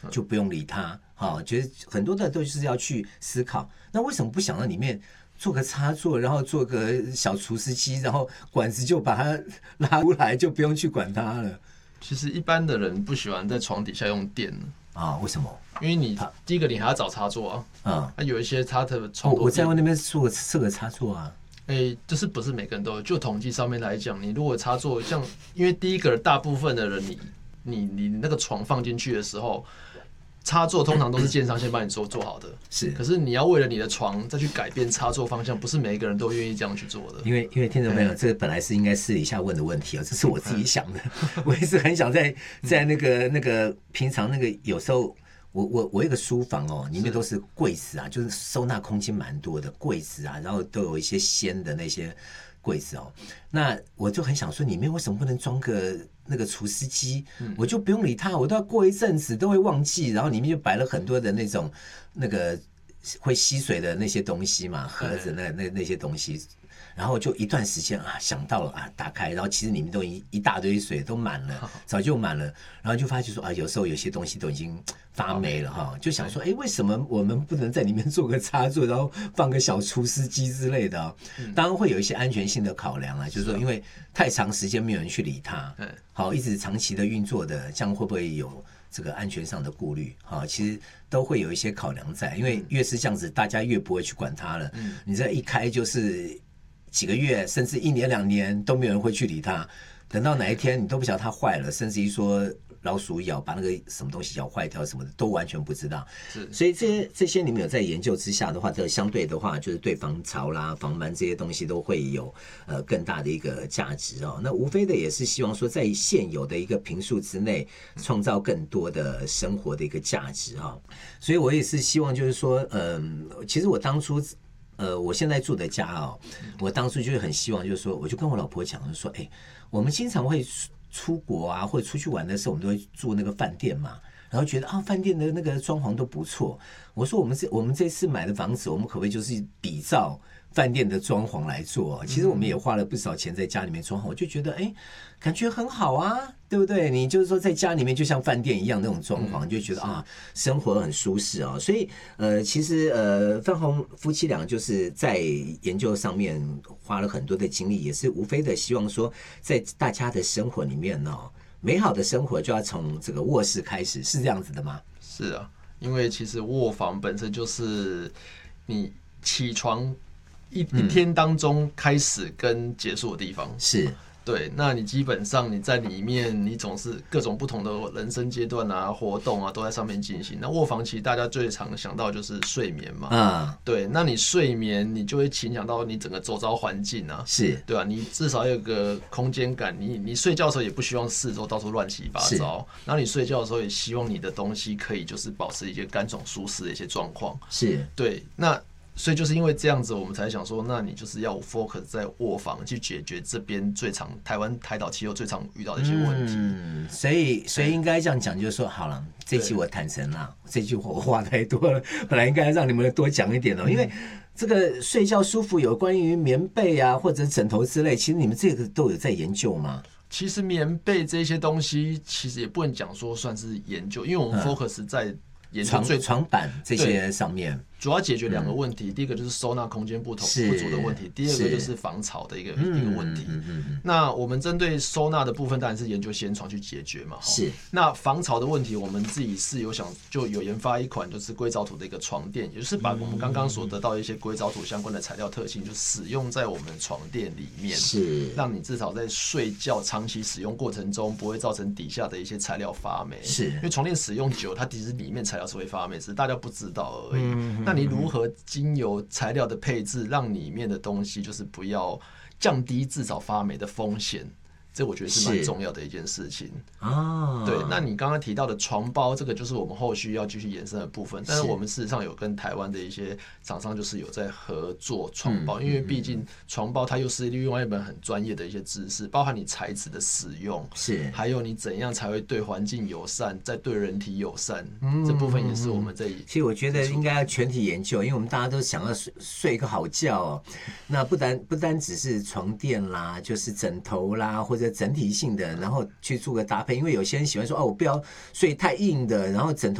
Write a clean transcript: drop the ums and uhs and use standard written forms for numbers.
就不用理它。觉得很多的都是要去思考，那为什么不想到里面做个插座，然后做个小除湿机，然后管子就把它拉出来，就不用去管它了？ 其实一般的人不喜欢在床底下用电为什么？ 因为你第一个你还要找插座有一些它的床头我在那边做这个插座啊。 就是不是每个人都有。就统计上面来讲，你如果插座像，因为第一个大部分的人你那个床放进去的时候，插座通常都是建商先帮你做好的， 是。 可是你要为了你的床再去改变插座方向，不是每一个人都愿意这样去做的。 因为听众朋友，这个本来是应该私底下问的问题这是我自己想的。我也是很想在那个平常那个有时候我有个书房里面都是柜子啊，就是收纳空间蛮多的柜子啊，然后都有一些掀的那些柜子那我就很想说，里面为什么不能装个那个除湿机？我就不用理它，我都要过一阵子都会忘记，然后里面就摆了很多的那个会吸水的那些东西嘛，盒子那些东西。然后就一段时间想到了打开，然后其实里面都一大堆水都满了，早就满了，然后就发觉说有时候有些东西都已经发霉了就想说为什么我们不能在里面做个插座，然后放个小除湿机之类的当然会有一些安全性的考量就是说因为太长时间没有人去理它，一直长期的运作的，这样会不会有这个安全上的顾虑其实都会有一些考量在，因为越是这样子，大家越不会去管它了。你这一开就是几个月甚至1年2年都没有人会去理它，等到哪一天你都不晓得它坏了，甚至于说老鼠咬把那个什么东西咬坏掉什么的都完全不知道。所以这些你们有在研究之下的话，这相对的话就是对防潮啦防螨这些东西都会有更大的一个价值那无非的也是希望说在现有的一个坪数之内创造更多的生活的一个价值所以我也是希望就是说其实我当初我现在住的家我当初就很希望就是说，我就跟我老婆讲说我们经常会出国啊或者出去玩的时候，我们都会住那个饭店嘛，然后觉得饭店的那个装潢都不错。我说我们这次买的房子，我们可不可以就是比照饭店的装潢来做？其实我们也花了不少钱在家里面装潢，我就觉得感觉很好啊，对不对？你就是说在家里面就像饭店一样那种装潢，就觉得生活很舒适所以其实范宏夫妻俩就是在研究上面花了很多的精力，也是无非的希望说在大家的生活里面美好的生活就要从这个卧室开始，是这样子的吗？ 是啊，因为其实卧房本身就是你起床一天当中开始跟结束的地方， 是对。那你基本上你在里面，你总是各种不同的人生阶段活动都在上面进行。那卧房其实大家最常想到就是睡眠嘛，对。那你睡眠，你就会影响到你整个周遭环境是对吧？你至少有个空间感，你睡觉的时候也不希望四周到处乱七八糟，然后你睡觉的时候也希望你的东西可以就是保持一些干爽舒适的一些状况， 是对。 那所以就是因为这样子，我们才想说，那你就是要 focus 在卧房去解决这边台湾台岛气候最常遇到的一些问题。 所以应该这样讲，就是说好了，这期我坦诚了，这句我话太多了，本来应该让你们多讲一点因为这个睡觉舒服有关于棉被啊或者枕头之类，其实你们这个都有在研究吗？ 其实棉被这些东西，其实也不能讲说算是研究，因为我们 focus 在研究床板这些上面。 主要解决2个问题，第一个就是收纳空间不足的问题，第二个就是防潮的一个问题。那我们针对收纳的部分，当然是研究掀床去解决嘛。 是。 那防潮的问题，我们自己是就有研发一款就是硅藻土的一个床垫，也就是把我们刚刚所得到的一些硅藻土相关的材料特性，就使用在我们的床垫里面， 是让你至少在睡觉长期使用过程中，不会造成底下的一些材料发霉。 是。 因为床垫使用久，它其实里面材料是会发霉，只是大家不知道而已。那你如何经由材料的配置，让里面的东西就是不要降低至少发霉的风险？这我觉得是蛮重要的一件事情对，那你刚刚提到的床包，这个就是我们后续要继续延伸的部分。但是我们事实上有跟台湾的一些厂商就是有在合作床包，因为毕竟床包它又是另外一本很专业的一些知识，包含你材质的使用，还有你怎样才会对环境友善，再对人体友善，这部分也是我们在。 其实我觉得应该要全体研究，因为我们大家都想要睡一个好觉那不单只是床垫啦，就是枕头啦，或者整体性的，然后去做个搭配。因为有些人喜欢说我不要睡太硬的，然后枕头